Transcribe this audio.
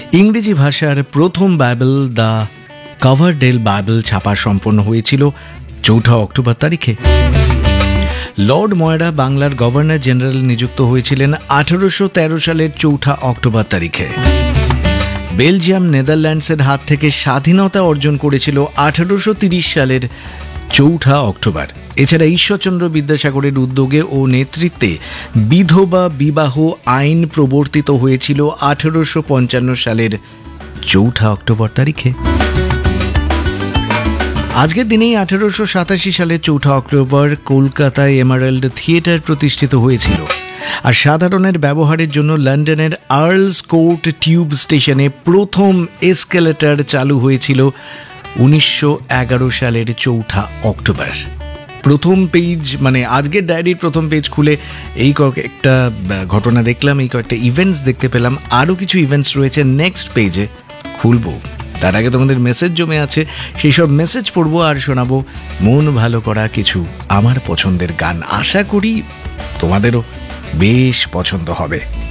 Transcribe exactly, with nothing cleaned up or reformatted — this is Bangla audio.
ইংরেজি ভাষার প্রথম বাইবেল দ্য কভারডেল বাইবেল ছাপা সম্পন্ন হয়েছিল চৌঠা অক্টোবর তারিখে। লর্ড ময়রা বাংলার গভর্নর জেনারেল নিযুক্ত হয়েছিলেন আঠারোশো তেরো সালের চৌঠা অক্টোবর তারিখে। বেলজিয়াম নেদারল্যান্ডসের হাত থেকে স্বাধীনতা অর্জন করেছিল আঠারোশো তিরিশ সালের চৌঠা অক্টোবর। এছাড়া ঈশ্বরচন্দ্র বিদ্যাসাগরের উদ্যোগে ও নেতৃত্বে বিধবা বিবাহ আইন প্রবর্তিত হয়েছিল আঠারোশো পঞ্চান্ন সালের চৌঠা অক্টোবর তারিখে। আজকের দিনেই আঠারোশো সাতাশি সালের চৌঠা অক্টোবর কলকাতায় এমারাল্ড থিয়েটার প্রতিষ্ঠিত হয়েছিল। আর সাধারণের ব্যবহারের জন্য লন্ডনের আর্লস কোর্ট টিউব স্টেশনে প্রথম এসকেলেটর চালু হয়েছিল উনিশশো এগারো সালের চৌঠা অক্টোবর। প্রথম পেজ মানে আজকের ডায়েরির প্রথম পেজ খুলে এই কয়েকটা ঘটনা দেখলাম, এই কয়েকটা ইভেন্টস দেখতে পেলাম। আরও কিছু ইভেন্টস রয়েছে নেক্সট পেজে খুলবো। তার আগে তোমাদের মেসেজ জমে আছে, সেই সব মেসেজ পড়বো আর শোনাবো মন ভালো করা কিছু আমার পছন্দের গান। আশা করি তোমাদেরও বেশ পছন্দ হবে।